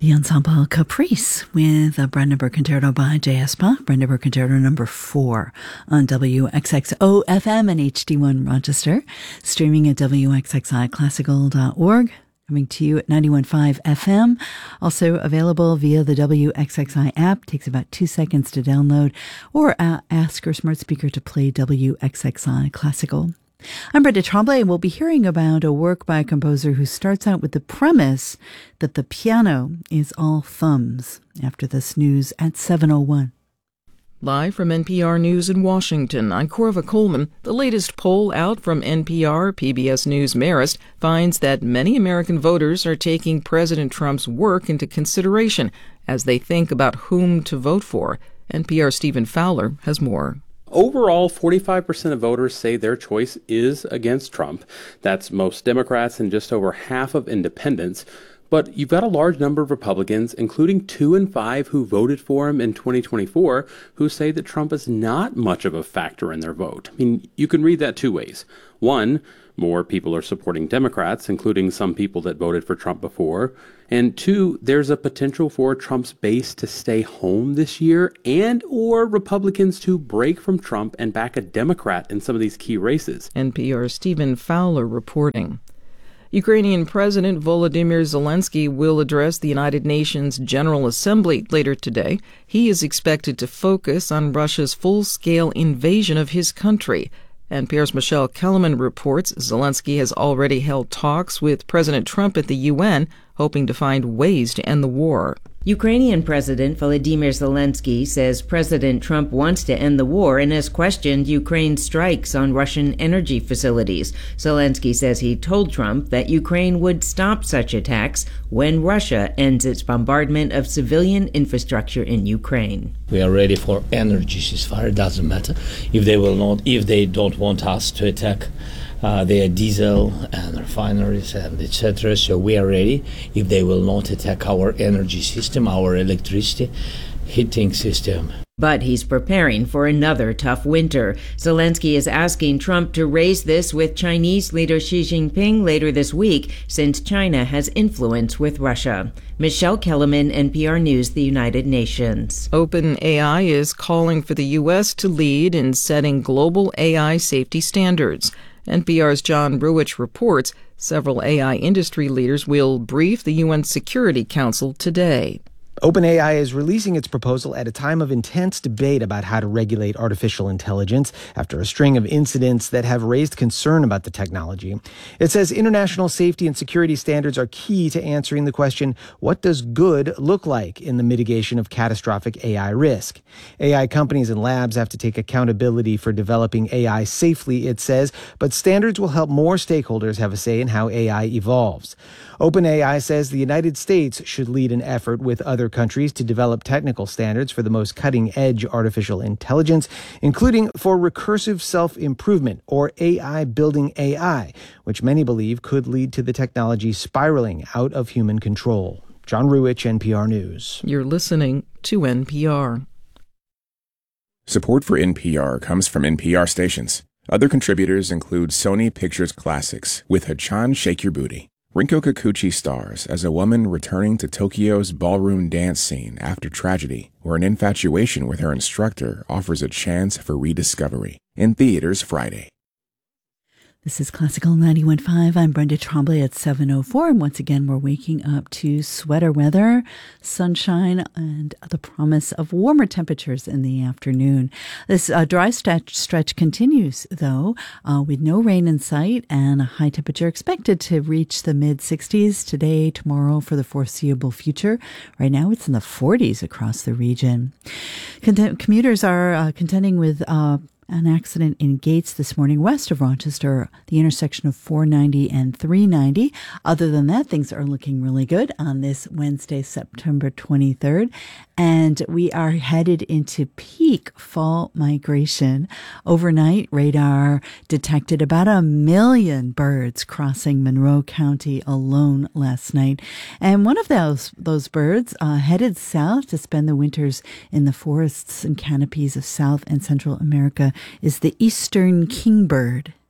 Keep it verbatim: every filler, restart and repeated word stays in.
The ensemble Caprice with a Brandenburg Concerto by J S. Bach, Brandenburg Concerto number four on W X X O F M and H D one Rochester, streaming at W X X I classical dot org, coming to you at ninety-one point five F M, also available via the W X X I app. Takes about two seconds to download, or uh, ask your smart speaker to play W X X I Classical. I'm Brenda Tremblay, and we'll be hearing about a work by a composer who starts out with the premise that the piano is all thumbs. After this news at seven oh one. Live from N P R News in Washington, I'm Corva Coleman. The latest poll out from N P R, P B S News Marist finds that many American voters are taking President Trump's work into consideration as they think about whom to vote for. N P R's Stephen Fowler has more. Overall, forty-five percent of voters say their choice is against Trump. That's most Democrats and just over half of independents. But you've got a large number of Republicans, including two in five who voted for him in twenty twenty-four, who say that Trump is not much of a factor in their vote. I mean, you can read that two ways. One, more people are supporting Democrats, including some people that voted for Trump before. And two, there's a potential for Trump's base to stay home this year and or Republicans to break from Trump and back a Democrat in some of these key races. N P R's Stephen Fowler reporting. Ukrainian President Volodymyr Zelensky will address the United Nations General Assembly later today. He is expected to focus on Russia's full-scale invasion of his country. N P R's Michelle Kellerman reports Zelensky has already held talks with President Trump at the U N, hoping to find ways to end the war. Ukrainian President Volodymyr Zelensky says President Trump wants to end the war and has questioned Ukraine's strikes on Russian energy facilities. Zelensky says he told Trump that Ukraine would stop such attacks when Russia ends its bombardment of civilian infrastructure in Ukraine. We are ready for energy ceasefire. It doesn't matter if they will not, if they don't want us to attack Uh, their diesel and refineries and et cetera. So we are ready if they will not attack our energy system, our electricity heating system. But he's preparing for another tough winter. Zelensky is asking Trump to raise this with Chinese leader Xi Jinping later this week, since China has influence with Russia. Michelle Kellerman, N P R News, the United Nations. OpenAI is calling for the U S to lead in setting global A I safety standards. N P R's John Ruwitch reports several A I industry leaders will brief the U N Security Council today. OpenAI is releasing its proposal at a time of intense debate about how to regulate artificial intelligence after a string of incidents that have raised concern about the technology. It says international safety and security standards are key to answering the question, what does good look like in the mitigation of catastrophic A I risk? A I companies and labs have to take accountability for developing A I safely, it says, but standards will help more stakeholders have a say in how A I evolves. OpenAI says the United States should lead an effort with other countries to develop technical standards for the most cutting-edge artificial intelligence, including for recursive self-improvement, or A I building A I, which many believe could lead to the technology spiraling out of human control. John Ruwitch, N P R News. You're listening to N P R. Support for N P R comes from N P R stations. Other contributors include Sony Pictures Classics with Hachan Shake Your Booty. Rinko Kikuchi stars as a woman returning to Tokyo's ballroom dance scene after tragedy, where an infatuation with her instructor offers a chance for rediscovery. In theaters Friday. This is Classical ninety-one point five. I'm Brenda Tremblay at seven oh four. And once again, we're waking up to sweater weather, sunshine, and the promise of warmer temperatures in the afternoon. This uh, dry stretch, stretch continues, though, uh, with no rain in sight and a high temperature expected to reach the mid sixties today, tomorrow, for the foreseeable future. Right now, it's in the forties across the region. Cont- commuters are uh, contending with uh, an accident in Gates this morning west of Rochester, the intersection of four ninety and three ninety. Other than that, things are looking really good on this Wednesday, September twenty-third. And we are headed into peak fall migration. Overnight, radar detected about a million birds crossing Monroe County alone last night. And one of those those birds uh, headed south to spend the winters in the forests and canopies of South and Central America is the eastern kingbird.